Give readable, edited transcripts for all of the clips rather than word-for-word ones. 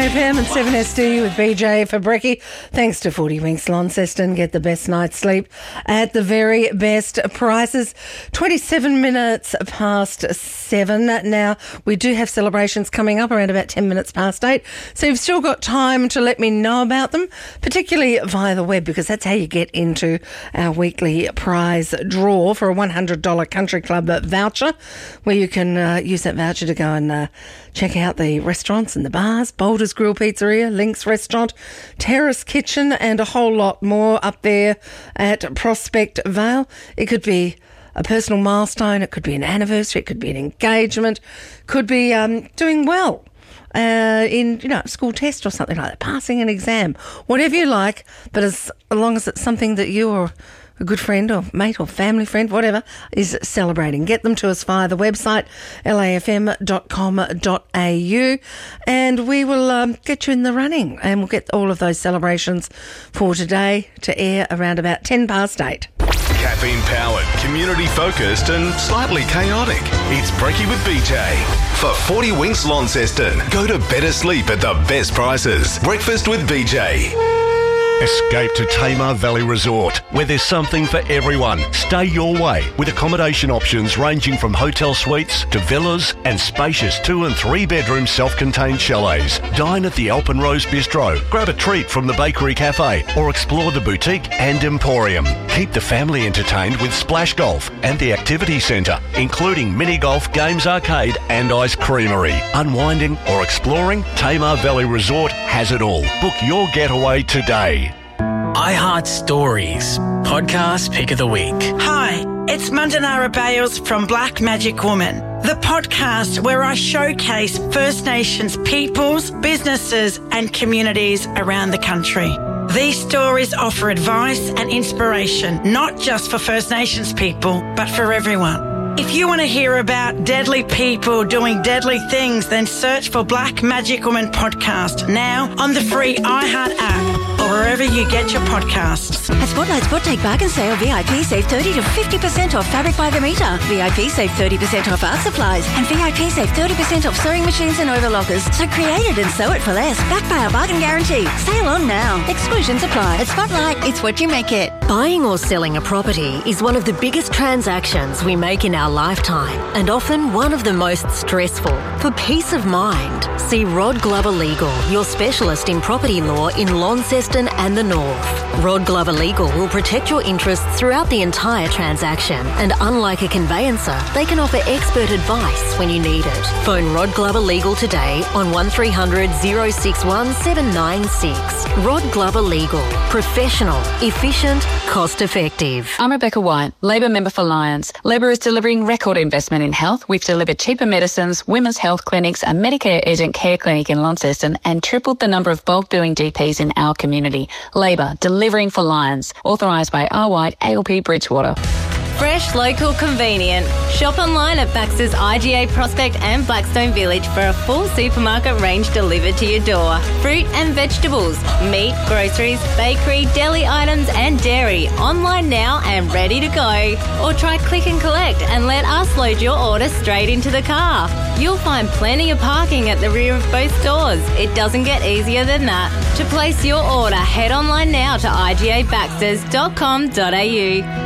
LAFM and 7SD with BJ for Brekkie. Thanks to 40 Winks Launceston. Get the best night's sleep at the very best prices. 27 minutes past 7. Now, we do have celebrations coming up around about 10 minutes past 8. So you've still got time to let me know about them, particularly via the web, because that's how you get into our weekly prize draw for a $100 Country Club voucher, where you can use that voucher to go and check out the restaurants and the bars, Boulders Grill Pizzeria, Links Restaurant, Terrace Kitchen, and a whole lot more up there at Prospect Vale. It could be a personal milestone, it could be an anniversary, it could be an engagement, could be doing well in a school test or something like that, passing an exam, whatever you like, but as long as it's something that you or a good friend or mate or family friend, whatever, is celebrating. Get them to us via the website, lafm.com.au, and we will get you in the running, and we'll get all of those celebrations for today to air around about 10 past 8. Caffeine-powered, community-focused and slightly chaotic. It's Brekkie with BJ. For 40 Winks Launceston, go to better sleep at the best prices. Breakfast with BJ. Escape to Tamar Valley Resort, where there's something for everyone. Stay your way with accommodation options ranging from hotel suites to villas and spacious 2 and 3 bedroom self-contained chalets. Dine at the Alpenrose Bistro, grab a treat from the Bakery Cafe, or explore the boutique and emporium. Keep the family entertained with Splash Golf and the Activity Centre, including mini golf, games arcade and ice creamery. Unwinding or exploring, Tamar Valley Resort has it all. Book your getaway today. iHeart Stories, podcast pick of the week. Hi, it's Mandanara Bales from Black Magic Woman, the podcast where I showcase First Nations peoples, businesses and communities around the country. These stories offer advice and inspiration, not just for First Nations people, but for everyone. If you want to hear about deadly people doing deadly things, then search for Black Magic Woman podcast now on the free iHeart app or wherever you get your podcasts. At Spotlight Spot Take Bargain Sale, VIP save 30 to 50% off fabric by the metre. VIP save 30% off art supplies. And VIP save 30% off sewing machines and overlockers. So create it and sew it for less. Backed by our bargain guarantee. Sale on now. Exclusions apply. At Spotlight, it's what you make it. Buying or selling a property is one of the biggest transactions we make in our lifetime, and often one of the most stressful. For peace of mind, see Rod Glover Legal, your specialist in property law in Launceston and the North. Rod Glover Legal will protect your interests throughout the entire transaction, and unlike a conveyancer, they can offer expert advice when you need it. Phone Rod Glover Legal today on 1300 061 796. Rod Glover Legal. Professional, efficient, cost effective. I'm Rebecca White, Labor member for Lions. Labor is delivering record investment in health. We've delivered cheaper medicines, women's health clinics, a Medicare urgent care clinic in Launceston, and tripled the number of bulk billing GPs in our community. Labor, delivering for Lions. Authorised by R. White, ALP Bridgewater. Fresh, local, convenient. Shop online at Baxter's IGA Prospect and Blackstone Village for a full supermarket range delivered to your door. Fruit and vegetables, meat, groceries, bakery, deli items and dairy. Online now and ready to go. Or try click and collect and let us load your order straight into the car. You'll find plenty of parking at the rear of both stores. It doesn't get easier than that. To place your order, head online now to igabaxters.com.au.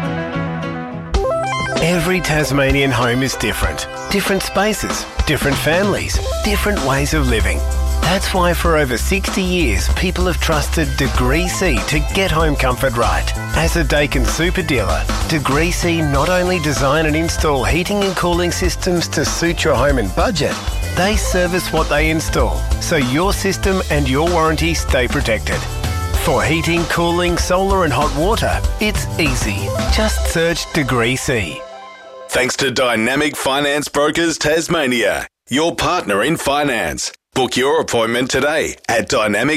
Every Tasmanian home is different. Different spaces, different families, different ways of living. That's why for over 60 years, people have trusted Degree C to get home comfort right. As a Dakin super dealer, Degree C not only design and install heating and cooling systems to suit your home and budget, they service what they install, so your system and your warranty stay protected. For heating, cooling, solar and hot water, it's easy. Just search Degree C. Thanks to Dynamic Finance Brokers Tasmania, your partner in finance. Book your appointment today at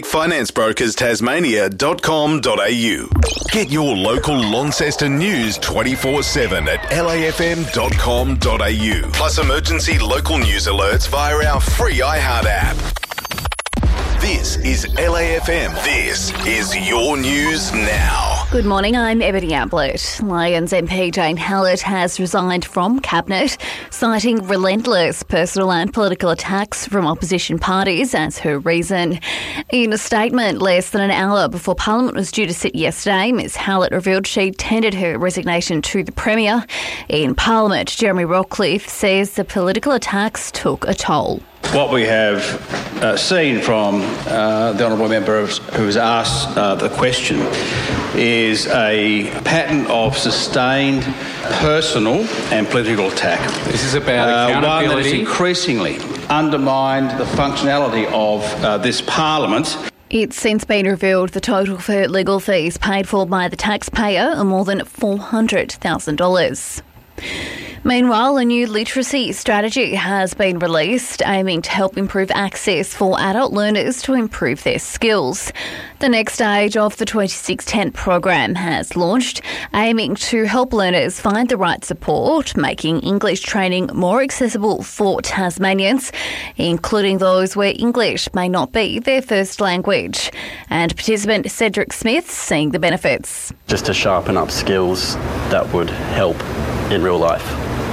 dynamicfinanceBrokersTasmania.com.au. Get your local Launceston news 24/7 at lafm.com.au. Plus emergency local news alerts via our free iHeart app. This is LAFM. This is your news now. Good morning, I'm Ebony Ablett. Lions MP Jane Hallett has resigned from Cabinet. citing relentless personal and political attacks from opposition parties as her reason. In a statement less than an hour before Parliament was due to sit yesterday, Ms Howlett revealed she tendered her resignation to the Premier. In Parliament, Jeremy Rockcliffe says the political attacks took a toll. What we have seen from the honourable member who has asked the question is a pattern of sustained personal and political attack. This is about accountability. One that has increasingly undermined the functionality of this Parliament. It's since been revealed the total for her legal fees paid for by the taxpayer are more than $400,000. Meanwhile, a new literacy strategy has been released aiming to help improve access for adult learners to improve their skills. The next stage of the 2610 program has launched, aiming to help learners find the right support, making English training more accessible for Tasmanians, including those where English may not be their first language. And participant Cedric Smith seeing the benefits. Just to sharpen up skills that would help in real life.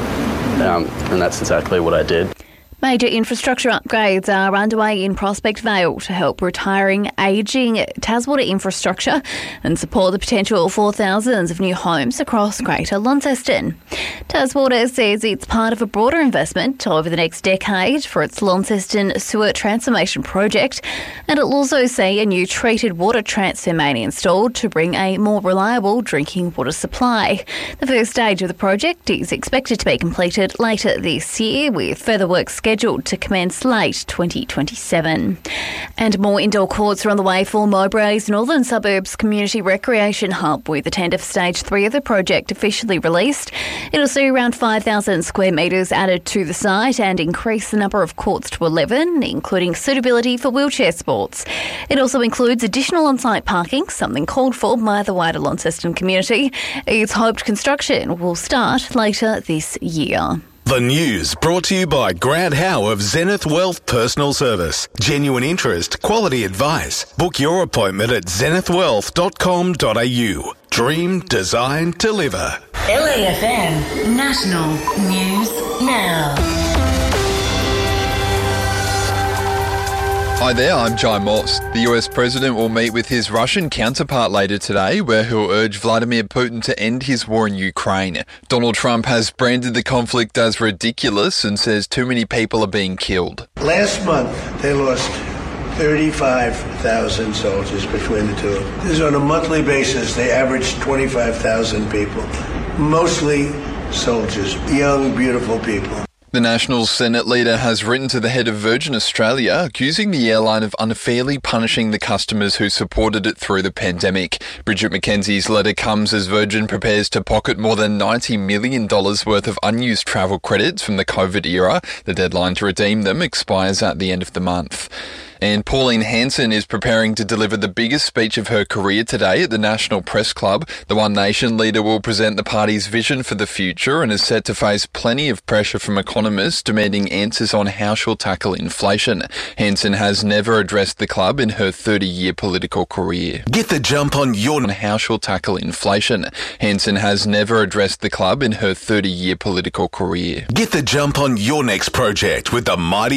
And that's exactly what I did. Major infrastructure upgrades are underway in Prospect Vale to help retiring, ageing Taswater infrastructure and support the potential for thousands of new homes across Greater Launceston. Taswater says it's part of a broader investment over the next decade for its Launceston Sewer Transformation Project, and it'll also see a new treated water transfer main installed to bring a more reliable drinking water supply. The first stage of the project is expected to be completed later this year, with further work scheduled to commence late 2027. And more indoor courts are on the way for Mowbray's Northern Suburbs Community Recreation Hub, with the tender for Stage 3 of the project officially released. It'll see around 5,000 square metres added to the site and increase the number of courts to 11, including suitability for wheelchair sports. It also includes additional on-site parking, something called for by the wider Launceston community. It's hoped construction will start later this year. The news brought to you by Grant Howe of Zenith Wealth Personal Service. Genuine interest, quality advice. Book your appointment at zenithwealth.com.au. Dream, design, deliver. LAFM National News Now. Hi there, I'm Jai Moss. The US president will meet with his Russian counterpart later today, where he'll urge Vladimir Putin to end his war in Ukraine. Donald Trump has branded the conflict as ridiculous and says too many people are being killed. Last month, they lost 35,000 soldiers between the two of them. This is on a monthly basis. They averaged 25,000 people, mostly soldiers, young, beautiful people. The National Senate leader has written to the head of Virgin Australia, accusing the airline of unfairly punishing the customers who supported it through the pandemic. Bridget McKenzie's letter comes as Virgin prepares to pocket more than $90 million worth of unused travel credits from the COVID era. The deadline to redeem them expires at the end of the month. And Pauline Hanson is preparing to deliver the biggest speech of her career today at the National Press Club. The One Nation leader will present the party's vision for the future and is set to face plenty of pressure from economists demanding answers on how she'll tackle inflation. Hanson has never addressed the club in her 30-year political career. Get the jump on your... how she'll tackle inflation. Hanson has never addressed the club in her 30-year political career. Get the jump on your next project with the mighty